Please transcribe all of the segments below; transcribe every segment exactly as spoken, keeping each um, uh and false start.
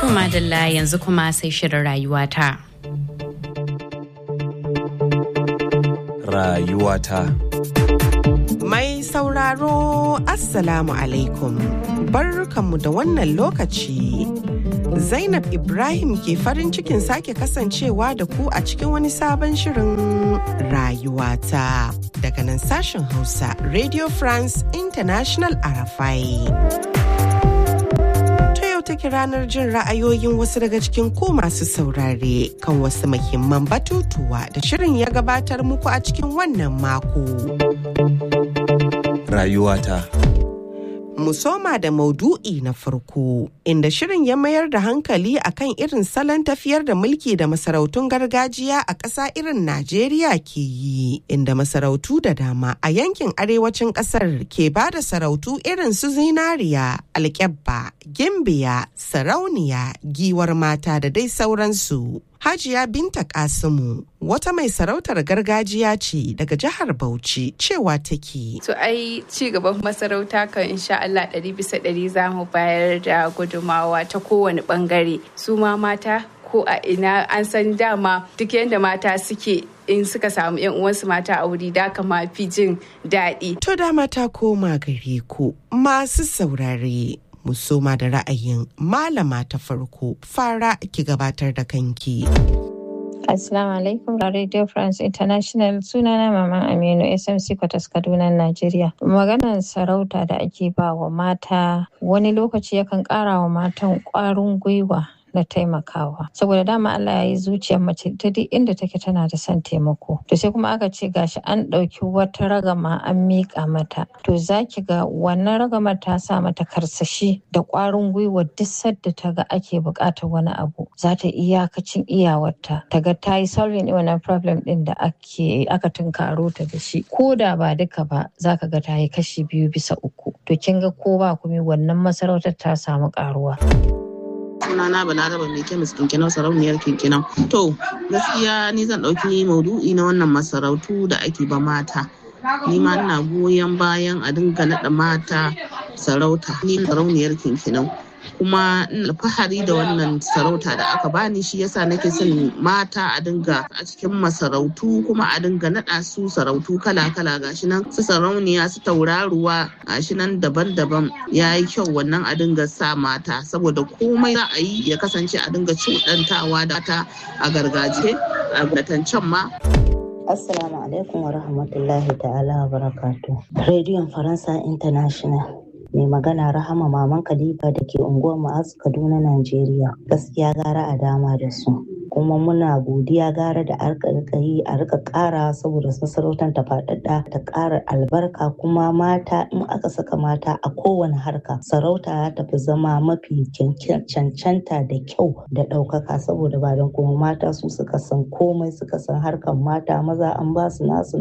To madalla yanzu kuma sai shirin rayuwata. Rayuwata. Mai sauraro Assalamu alaikum. Barkanmu da wannan lokaci. Zainab Ibrahim ke farin cikin sake kasancewa da ku a cikin wani sabon shirin rayuwata. Daga nan sashen Hausa, Radio France International Arafai. Take ranar jin ra'ayoyin wasu daga cikin ku masu saurare kan wasu muhimman batutuwa da shirin ya gabatar muku a cikin wannan mako. Rayuwata. Mu soma da maudu'i na farko, inda shirin ya mayar da hankali akan irin salon tafiyar da mulki da masarautun gargajiya a ƙasa irin Najeriya ke yi, inda masarautu da dama a yankin arewacin ƙasar ke ba da sarautu irin su zinariya, alƙyabba, gimbiya, sarauniya, giwar mata da dai sauransu. Hajiya Binta Kasimu wata mai sarautar gargajiya ce daga jihar Bauchi cewa take. To ai ci gaban masarauta kan insha Allah ɗari bisa ɗari za mu bayar da gudumawa ta kowane ɓangare. Su ma mata ko a ina an san dama duk yadda mata suke in suka samu yan uwansu mata a wuri da kama fi jin daɗi. To dama ta koma gare ku masu saurare. Mu soma da ra'ayin malama ta farko fara ki gabatar da kanki. Assalamu alaikum da Radio France International sunana Maman Aminu S M C Kwatas Kaduna Najeriya. Maganar sarauta da ake ba wa mata wani lokaci yakan ƙara wa matan ƙwarin gwiwa na taimakawa saboda dama Allah ya yi zuciyar mace ta duk inda take tana da son taimako to sai kuma aka ce gashi an ɗauki wata ragama an miƙa mata to zaki ga wannan ragamar ta sa mata karsashi da ƙwarin gwiwa duk sadda ta ga ake buƙatar wani abu za ta iyakacin iyawarta ta ga ta yi solving wannan problem ɗin da ake aka tunkaro ta da shi ko da ba duka ba za ka ga ta yi kashi biyu bisa uku to kin ga ko ba kuma wannan masarautar ta samu ƙaruwa. Sunana Balaraba mai kemis kinkinau sarauniyar kinkinau. To gaskiya ni zan ɗauki maudu'i na wannan masarautu da ake ba mata. Ni ma ina goyon bayan a dinga naɗa mata sarauta. Ni sarauniyar kinkinau. Kuma ina alfahari da wannan sarauta da aka bani shi yasa nake son mata a dinga a cikin masarautu kuma a dinga naɗa su sarautu kala-kala gashi nan su sarauniya su tauraruwa gashi nan daban-daban ya yi kyau wannan a dinga sa mata saboda komai za a yi ya kasance a dinga cuɗantawa da ta a gargajiya a gatancen ma. Assalamu alaikum wa rahmatullahi ta'ala wa barakatuh. Rediyon Faransa International. Mai magana Rahama Maman Khalifa da ke unguwar Ma'az Kaduna Najeriya. Gaskiya gara a dama da su. Kuma muna godiya gara da arka yi a rika ƙara saboda masarautar ta faɗaɗa ta ƙara albarka kuma mata in aka saka mata a kowane harka sarauta ta fi zama mafi cancanta da kyau da ɗaukaka saboda ba don kuma mata su suka san komai suka san harkan mata maza an ba su nasu.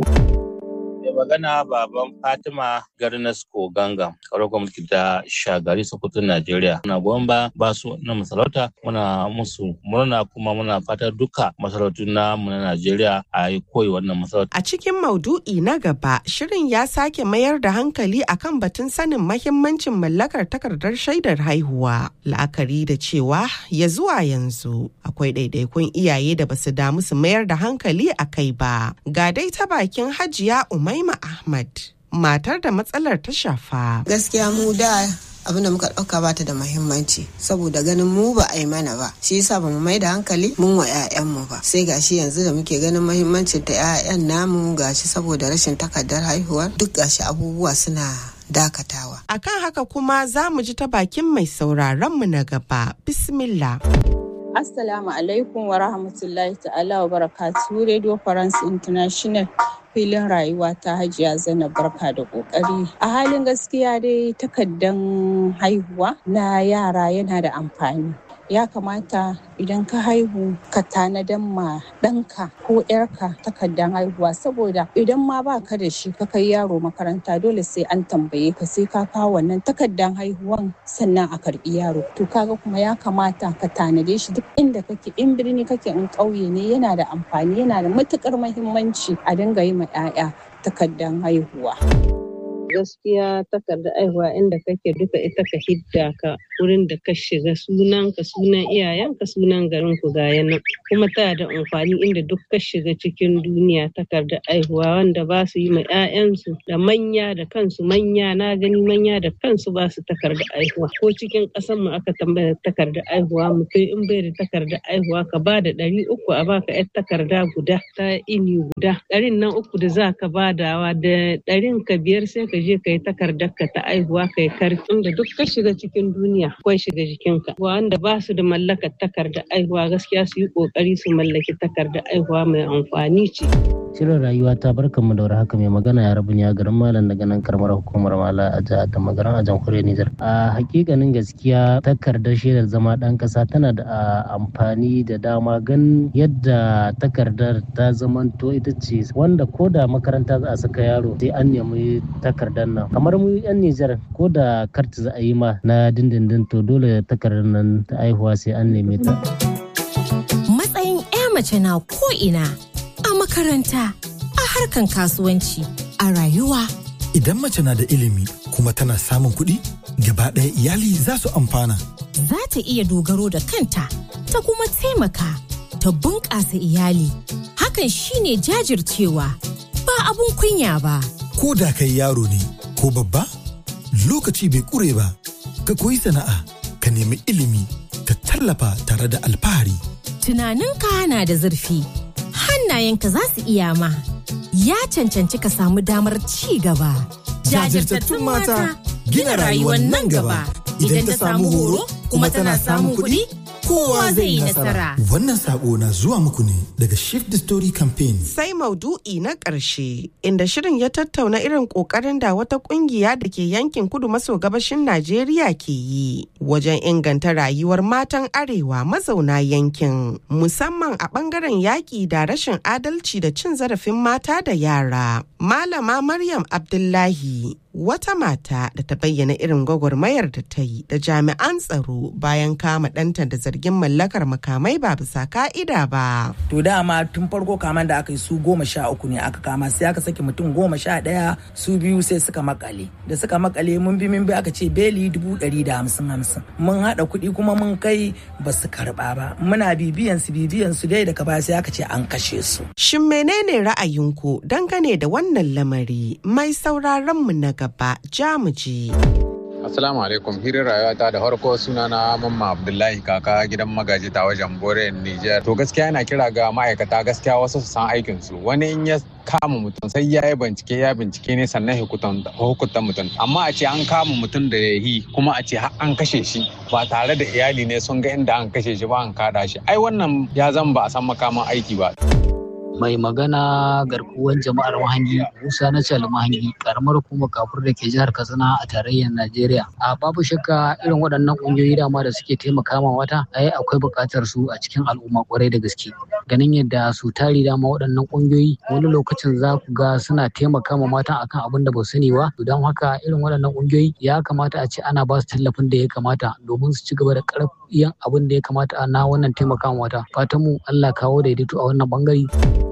magana baban Fatima Garnasko Gangam, kawar gwamnati ta Shagari Sokoto Najeriya. Muna goyon ba ba su na masarauta, muna musu murna kuma muna fatar duka masarautu na mu na Najeriya a yi koyi wannan masarauta. A cikin maudu'i na gaba, shirin ya sake mayar da hankali akan batun sanin mahimmancin mallakar takardar shaidar haihuwa. La'akari da cewa ya zuwa yanzu akwai ɗaiɗaikun iyaye da basu damu su mayar da hankali a kai ba. Ga dai ta bakin Hajiya Umai Ahmad, matar da matsalar ta shafa. Gaskiya mu da abin da muka ɗauka bata da muhimmanci saboda ganin mu ba a yi mana ba shi yasa ba mu mai da hankali mun wa 'ya'yanmu ba sai gashi yanzu da muke ganin muhimmancin ta 'ya'yan namu gashi saboda rashin takardar haihuwa duk gashi abubuwa suna dakatawa. Akan haka kuma za mu ji ta bakin mai sauraron mu na gaba. Bismillah. Assalamu alaikum wa rahmatullahi ta'ala wa barakatuhu. Radio France International filin rayuwa ta Hajiya Zainab barka da kokari. A halin gaskiya dai takardan haihuwa na yara yana da amfani. Ya kamata idan ka haihu ka tanadan ma ɗanka ko ‘yarka takardan haihuwa saboda idan ma ba ka da shi ka kai yaro makaranta dole sai an tambaye ka sai ka kawo wannan takardan haihuwan sannan a karɓi yaro. To kaga kuma ya kamata ka tanade shi duk inda kake in birni kake in ƙauye ne yana da amfani yana da matuƙar muhimmanci a dinga yi ma ‘ya'ya takardan haihuwa. gaskiya takarda aihuwa inda kake duka ita ka hidda ka wurin da ka shiga sunan ka sunan iyayen ka sunan garin ku ga yana kuma tana da amfani inda duk ka shiga cikin duniya takarda aihuwa wanda ba su yi ma 'ya'yansu da manya da kansu manya na gani manya da kansu ba su takarda aihuwa ko cikin ƙasar mu aka tambaya takarda aihuwa mutum in bai da takarda aihuwa ka ba da ɗari uku a baka 'yar takarda guda ta ini guda ɗarin nan uku da za ka badawa da ɗarin ka biyar sai ka je ka yi takardar ka ta aihuwa ka yi karfin da duk ka shiga cikin duniya akwai shiga jikinka wanda ba su da mallakar takardar aihuwa gaskiya su yi ƙoƙari su mallaki takardar aihuwa mai amfani ce. Shirin rayuwa ta barkanmu da haka mai magana ya rabu ya garin malam daga nan karamar hukumar mala a jihar da magaran a jamhuriyar Nijar. A hakikanin gaskiya takardar shaidar zama ɗan ƙasa tana da amfani da dama gan yadda takardar ta zamanto ita ce wanda ko da makaranta za a saka yaro sai an nemi takardar nan. Kamar mu yan Nijar ko da karti za a yi ma na dindindin to dole takardar nan ta aihuwa sai an neme ta. Matsayin 'ya mace na ko ina a makaranta, a harkan kasuwanci, a rayuwa. Idan mace na da ilimi kuma tana samun kuɗi, gaba ɗaya iyali za su amfana. Za ta iya dogaro da kanta, ta kuma taimaka, ta bunƙasa iyali. Hakan shine jajircewa, ba abun kunya ba. Ko da kai yaro ne, ko babba, lokaci bai ƙure ba. Ka koyi sana'a, ka nemi ilimi, ka tallafa tare da alfahari. Tunaninka na da zurfi. Hannayenka za su iya ma, ya cancanci ka samu damar ci gaba. Jajirtattun mata gina rayuwar nan gaba. Idan ta samu horo kuma tana samun kuɗi, kowa zai yi nasara. Wannan sako na zuwa muku ne daga Shift the Story Campaign. Sai maudu'i na ƙarshe inda shirin ya tattauna irin ƙoƙarin da wata ƙungiya da ke yankin kudu maso gabashin Najeriya ke yi wajen inganta rayuwar matan arewa mazauna yankin, musamman a ɓangaren yaƙi da rashin adalci da cin zarafin mata da yara. Malama Maryam Abdullahi wata mata da ta bayyana irin gwagwarmayar da ta yi da jami'an tsaro bayan kama ɗanta da zargin mallakar makamai ba bisa ka'ida ba. To dama tun farko kaman da aka yi su goma sha uku ne aka kama sai aka saki mutum goma sha ɗaya su biyu sai suka makale. Da suka makale mun bi mun bi aka ce beli dubu ɗari da hamsin hamsin. Mun haɗa kuɗi kuma mun kai ba su karɓa ba. Muna bibiyan su bibiyan su dai daga baya sai aka ce an kashe su. Shin menene ra'ayinku dangane da wannan lamari? Mai sauraron mu na gaba jamuji. Assalamu alaikum, hirin rayuwata da harko sunana Mamma Abdullahi kaka gidan magaji ta wajen Bore Niger. To gaskiya yana kira ga ma'aikata gaskiya wasu su san aikin su. Wani in ya kama mutum sai ya yi bincike ya bincike ne sannan hukunta mutum. Amma a ce an kama mutum da ya yi kuma a ce an kashe shi ba tare da iyali ne sun ga inda an kashe shi ba an kada shi. Ai wannan ya zama ba a san makaman aiki ba. Mai magana garkuwan jama'ar Mahangi Musa na Cali Mahangi karamar hukumar kafur da ke jihar Katsina a tarayyar Najeriya. A babu shakka irin waɗannan ƙungiyoyi dama da suke taimaka ma wata ai akwai buƙatar su a cikin al'umma ƙwarai da gaske. Ganin yadda su tari dama waɗannan ƙungiyoyi wani lokacin za ku ga suna taimaka ma mata akan abin da ba su sani ba. Don haka irin waɗannan ƙungiyoyi ya kamata a ce ana ba su tallafin da ya kamata domin su ci gaba da ƙarfiyan abin da ya kamata na wannan taimaka ma wata. Fatan mu Allah kawo daidaito a wannan bangare.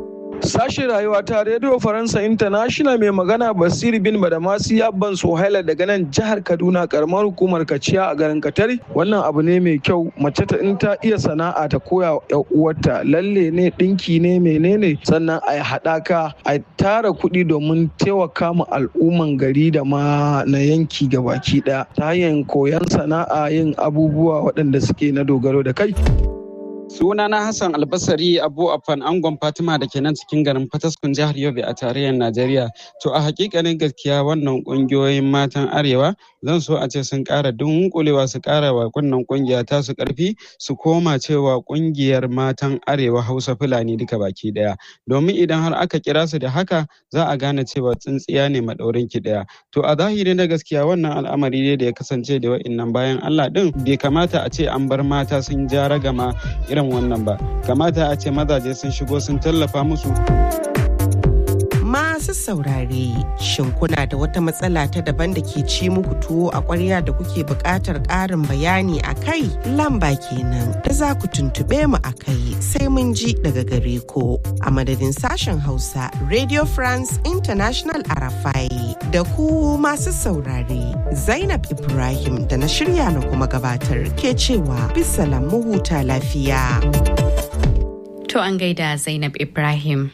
Sashen rayuwa ta Radio Faransa International mai magana Basir bin Badamasi Yabban Sohaila daga nan jihar Kaduna karamar hukumar Kaciya a garin Katari. Wannan abu ne mai kyau mace ta in ta iya sana'a ta koya wa uwarta lalle ne dinki ne menene sannan a haɗaka a tara kuɗi domin taimaka ma al'umman gari da ma na yanki gabaki ɗaya ta hanyar koyon sana'a yin abubuwa waɗanda suke na dogaro da kai. Sunana Hassan Albasari Abu Afan Angon Fatima da ke nan cikin garin Fataskun jihar Yobe a tarayyar Najeriya. To a hakikanin gaskiya wannan kungiyoyin matan Arewa zan so a ce sun ƙara dunkulewa su ƙara wa wannan kungiya ta su ƙarfi su koma cewa kungiyar matan Arewa Hausa Fulani duka baki daya. Domin idan har aka kira su da haka za a gane cewa tsintsiya ne madaurin ki daya. To a zahiri na gaskiya wannan al'amari ne da ya kasance da wa'innan bayan Allah din bai kamata a ce an bar mata sun ja ragama irin wannan ba, kamata a ce mazaje sun shigo sun tallafa musu. Masu saurare, shin kuna da wata matsala ta daban da ke ci muku tuwo a ƙwarya da kuke buƙatar ƙarin bayani a kai? Lamba kenan da za ku tuntuɓe mu a kai sai mun ji daga gare ku. A madadin sashen Hausa, Radio France International Arafai da ku masu saurare. Zainab Ibrahim da na shirya na kuma gabatar ke cewa bisalam mu huta lafiya. To an gaida Zainab Ibrahim.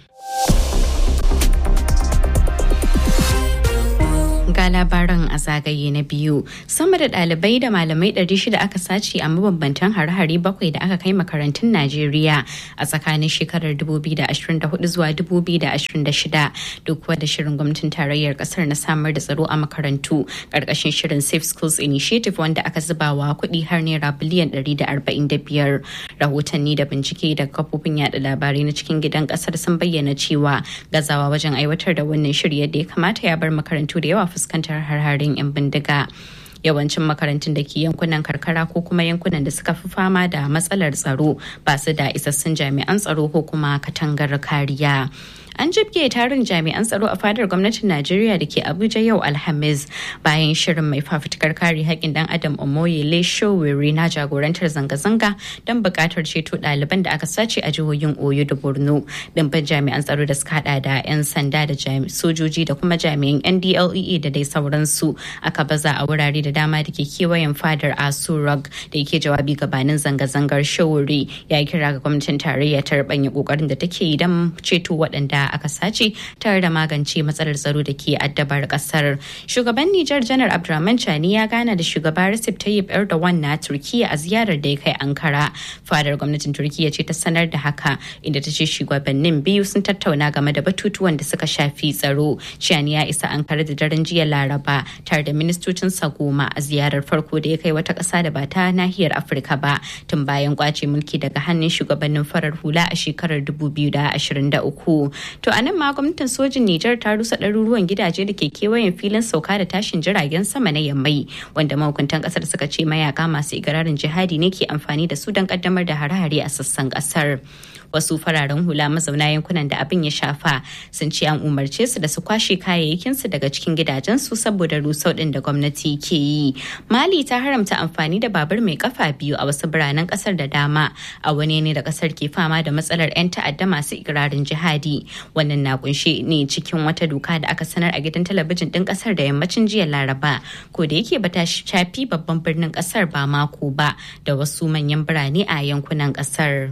Ga labaran a zagaye na biyu, sama da ɗalibai da malamai ɗari shida aka sace a mabambantan hare-hare bakwai da aka kai makarantun Najeriya a tsakanin shekarar dubu biyu da ashirin da hudu zuwa dubu biyu da ashirin da shida, duk da shirin gwamnatin tarayyar kasar na samar da tsaro a makarantu ƙarƙashin shirin Safe Schools Initiative wanda aka zubawa kuɗi har naira biliyan ɗari da arba'in da biyar. Rahotanni da bincike daga kafofin yada labarai na cikin gidan kasar sun bayyana cewa gazawa wajen aiwatar da wannan shiri yadda ya kamata ya bar makarantu da yawa fuskantar harharin 'yan bindiga. Yawancin makarantun da ke yankunan karkara ko kuma yankunan da suka fi fama da matsalar tsaro ba su da isassun jami'an tsaro ko kuma katangar kariya. An jibge tarin jami'an tsaro a fadar gwamnatin Najeriya da ke Abuja yau Alhamis bayan shirin mai fafutukar kare haƙƙin dan Adam Omoyele Sowore na jagorantar zanga-zanga don buƙatar ceto ɗaliban da aka sace a jihohin Oyo da Borno. Dimbin jami'an tsaro da suka hada da 'yan sanda da sojoji da kuma jami'an N D L E A da dai sauransu aka baza a wurare da dama da ke kewayen fadar Aso Rock. Da yake jawabi gabanin zanga-zangar, Sowore ya kira ga gwamnatin tarayya ta rabanya kokarin da take yi don ceto waɗanda aka sace tare da magance matsalar tsaro da ke addabar kasar. Shugaban Nijar Janar Abdurrahman Chani ya gana da shugaba Recep Tayyip Erdogan na Turkiya a ziyarar da ya kai Ankara. Fadar gwamnatin Turkiya ce ta sanar da haka, inda ta ce shugabannin biyu sun tattauna game da batutuwan da suka shafi tsaro. Chani ya isa Ankara da daren jiya Laraba tare da ministocin sa goma a ziyarar farko da ya kai wata ƙasa da ba ta nahiyar Afirka ba tun bayan kwace mulki daga hannun shugabannin farar hula a shekarar dubu biyu da ashirin da uku. To a nan ma gwamnatin sojin Nijar ta rusa ɗaruruwan gidaje da ke kewayen filin sauka da tashin jiragen sama na Yammai, wanda mahukuntan ƙasar suka ce mayaka masu igirarin jihadi ne ke amfani da su don ƙaddamar da hare-hare a sassan ƙasar. Wasu fararen hula mazauna yankunan da abin ya shafa sun ce an umarce su da su kwashe kayayyakinsu daga cikin gidajensu saboda rusau ɗin da gwamnati ke yi. Mali ta haramta amfani da babur mai kafa biyu a wasu biranen ƙasar da dama a wani ne da ƙasar ke fama da matsalar 'yan ta'adda masu ikirarin jihadi. Wannan na kunshe ne cikin wata doka da aka sanar a gidan talabijin ɗin ƙasar da yammacin jiya Laraba, ko da yake bata shafi babban birnin ƙasar ba mako ba da wasu manyan birane a yankunan ƙasar.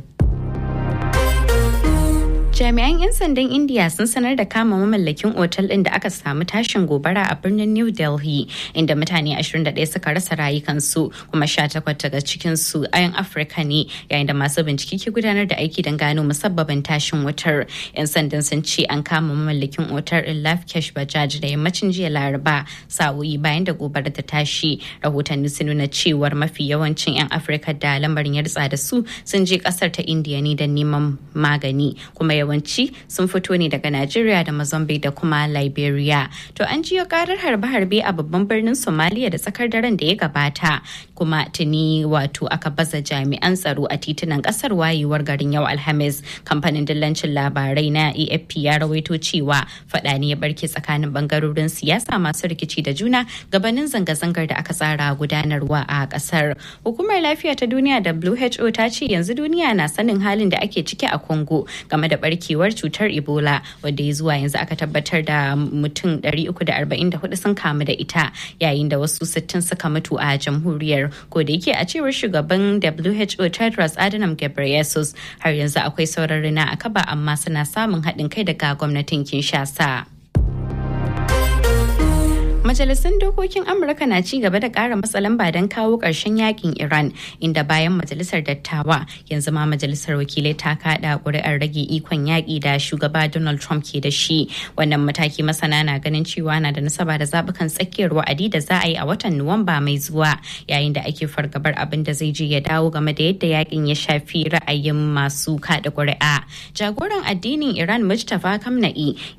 Jami'an 'yan sandan India sun sanar da kama mamallakin otal ɗin da aka samu tashin gobara a birnin New Delhi, inda mutane ashirin da ɗaya suka rasa rayukansu kuma sha takwas daga cikinsu 'yan Afirka ne, yayin da masu bincike ke gudanar da aiki don gano musabbabin tashin wutar. 'Yan sandan sun ce an kama mamallakin otal ɗin Lavkesh Bajaj da yammacin jiya Laraba, sa'o'i bayan da gobara ta tashi. Rahotanni sun nuna cewar mafi yawancin 'yan Afirka da lamarin ya ritsa da su sun je ƙasar ta India ne don neman magani, kuma yawanci sun fito ne daga Najeriya da Mozambique da kuma Liberia. To an jiyo karar harbe-harbe a babban birnin Somalia da tsakar daren da ya gabata, kuma tuni wato aka baza jami'an tsaro a titunan kasar wayewar garin yau Alhamis. Kamfanin dillancin labarai na A F P ya rawaito cewa fada ne ya barke tsakanin bangarorin siyasa masu rikici da juna gabanin zanga-zangar da aka tsara gudanarwa a kasar. Hukumar lafiya ta duniya W H O ta ce yanzu duniya na sanin halin da ake ciki a Congo game da barkewar cutar Ebola, wanda ya zuwa yanzu aka tabbatar da mutum ɗari uku da arba'in da hudu sun kamu da ita, yayin da wasu sittin suka mutu a jamhuriyar. Ko da yake a cewar shugaban W H O Tedros Adhanom Ghebreyesus, har yanzu akwai sauran rina a kaba, amma suna samun haɗin kai daga gwamnatin Kinshasa. Majalisun dokokin Amurka na ci gaba da ƙara matsa lamba don kawo ƙarshen yakin Iran, inda bayan majalisar dattawa yanzu ma majalisar wakilai ta kaɗa ƙuri'ar rage ikon yaƙi da shugaba Donald Trump ke da shi. Wannan mataki masana na ganin cewa na da nasaba da zaɓukan tsakiyar wa'adi da za a yi a watan Nuwamba mai zuwa, yayin da ake fargabar abin da zai je ya dawo game da yadda yakin ya shafi ra'ayin masu kaɗa ƙuri'a. Jagoran addinin Iran Mujtaba Kamna'i